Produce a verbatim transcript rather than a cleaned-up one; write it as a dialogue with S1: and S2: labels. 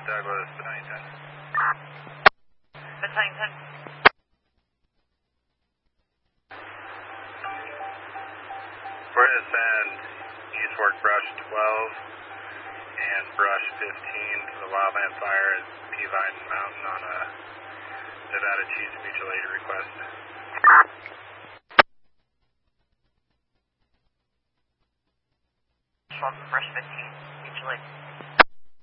S1: Douglas, Battalion ten.
S2: Battalion ten.
S1: We're going to send Eastward Brush twelve and Brush fifteen to the wildland fire at Peavine Mountain on a Nevada Chiefs mutual aid request.
S2: twelve and Brush fifteen, mutual aid.